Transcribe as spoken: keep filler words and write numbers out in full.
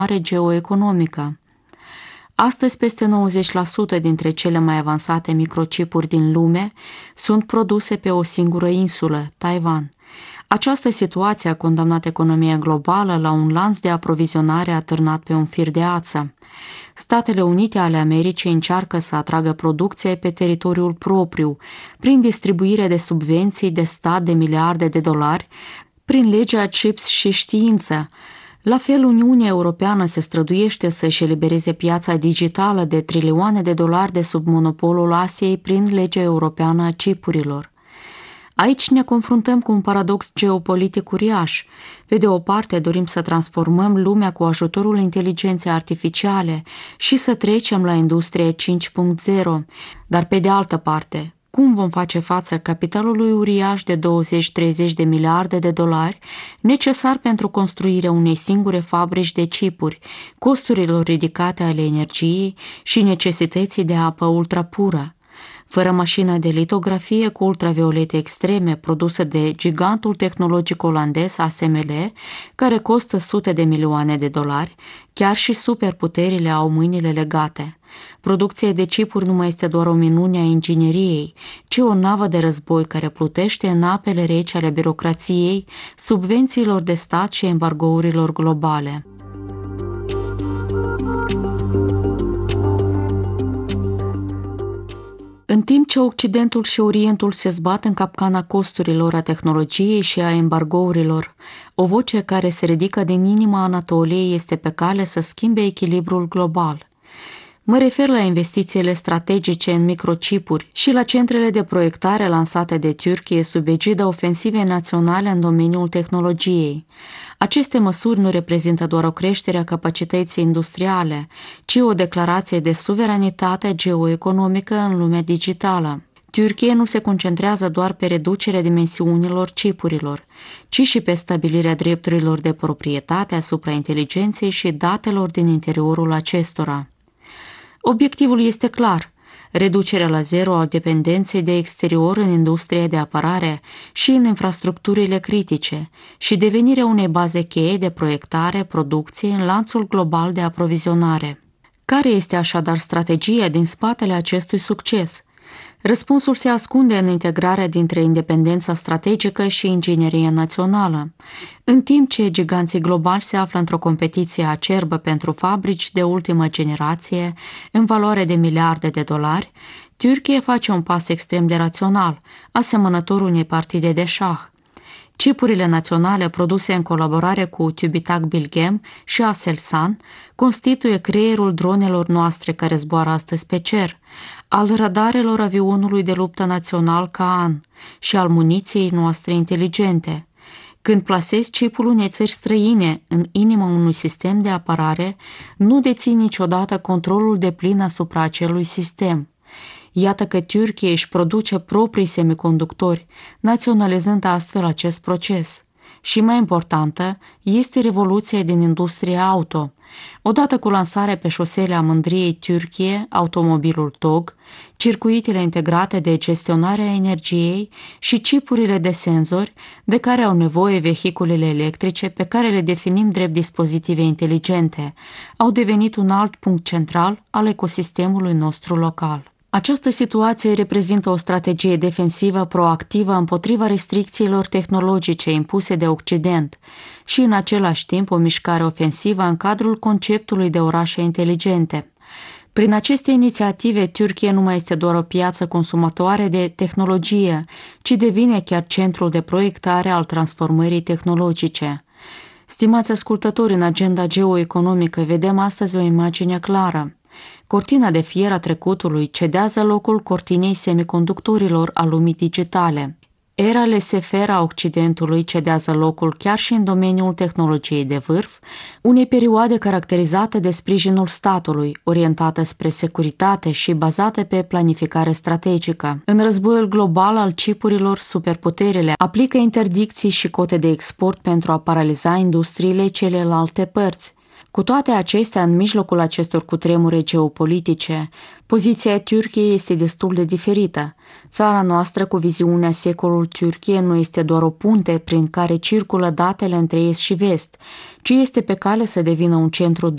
geoeconomică. Astăzi, peste nouăzeci la sută dintre cele mai avansate microchipuri din lume sunt produse pe o singură insulă, Taiwan. Această situație a condamnat economia globală la un lanț de aprovizionare atârnat pe un fir de ață. Statele Unite ale Americii încearcă să atragă producția pe teritoriul propriu, prin distribuire de subvenții de stat de miliarde de dolari, prin legea CHIPS și știință. La fel, Uniunea Europeană se străduiește să-și elibereze piața digitală de trilioane de dolari de sub monopolul Asiei prin legea europeană a chipurilor. Aici ne confruntăm cu un paradox geopolitic uriaș. Pe de o parte, dorim să transformăm lumea cu ajutorul inteligenței artificiale și să trecem la industrie cinci punct zero, dar pe de altă parte, cum vom face față capitalului uriaș de douăzeci-treizeci de miliarde de dolari necesar pentru construirea unei singure fabrici de chipuri, costurilor ridicate ale energiei și necesității de apă ultrapură? Fără mașina de litografie cu ultraviolete extreme produsă de gigantul tehnologic olandez A S M L, care costă sute de milioane de dolari, chiar și superputerile au mâinile legate. Producția de chipuri nu mai este doar o minune a ingineriei, ci o navă de război care plutește în apele reci ale birocrației, subvențiilor de stat și embargourilor globale. În timp ce Occidentul și Orientul se zbat în capcana costurilor, a tehnologiei și a embargourilor, o voce care se ridică din inima Anatoliei este pe cale să schimbe echilibrul global. Mă refer la investițiile strategice în microchipuri și la centrele de proiectare lansate de Turcia sub egida ofensivei naționale în domeniul tehnologiei. Aceste măsuri nu reprezintă doar o creștere a capacității industriale, ci o declarație de suveranitate geoeconomică în lumea digitală. Turcia nu se concentrează doar pe reducerea dimensiunilor chipurilor, ci și pe stabilirea drepturilor de proprietate asupra inteligenței și datelor din interiorul acestora. Obiectivul este clar: reducerea la zero a dependenței de exterior în industria de apărare și în infrastructurile critice și devenirea unei baze cheie de proiectare, producție în lanțul global de aprovizionare. Care este așadar strategia din spatele acestui succes? Răspunsul se ascunde în integrarea dintre independența strategică și ingineria națională. În timp ce giganții globali se află într-o competiție acerbă pentru fabrici de ultimă generație, în valoare de miliarde de dolari, Turcia face un pas extrem de rațional, asemănător unei partide de șah. Chipurile naționale produse în colaborare cu TÜBİTAK Bilgem și Aselsan constituie creierul dronelor noastre care zboară astăzi pe cer, al radarelor avionului de luptă național Kaan și al muniției noastre inteligente. Când plasezi chipul unei țări străine în inima unui sistem de apărare, nu deții niciodată controlul deplin asupra acelui sistem. Iată că Turcia își produce proprii semiconductori, naționalizând astfel acest proces. Și mai importantă este revoluția din industria auto. Odată cu lansarea pe șosele a mândriei Turcia, automobilul T O G, circuitele integrate de gestionare a energiei și chipurile de senzori de care au nevoie vehiculele electrice pe care le definim drept dispozitive inteligente, au devenit un alt punct central al ecosistemului nostru local. Această situație reprezintă o strategie defensivă proactivă împotriva restricțiilor tehnologice impuse de Occident și în același timp o mișcare ofensivă în cadrul conceptului de orașe inteligente. Prin aceste inițiative, Turcia nu mai este doar o piață consumatoare de tehnologie, ci devine chiar centrul de proiectare al transformării tehnologice. Stimați ascultători, în agenda geoeconomică vedem astăzi o imagine clară. Cortina de fier a trecutului cedează locul cortinei semiconductorilor a lumii digitale. Era laissez-faire a Occidentului cedează locul chiar și în domeniul tehnologiei de vârf, unei perioade caracterizate de sprijinul statului, orientată spre securitate și bazată pe planificare strategică. În războiul global al chipurilor, superputerile aplică interdicții și cote de export pentru a paraliza industriile celelalte părți. Cu toate acestea, în mijlocul acestor cutremure geopolitice, poziția Turciei este destul de diferită. Țara noastră, cu viziunea secolul Turcie, nu este doar o punte prin care circulă datele între est și vest, ci este pe cale să devină un centru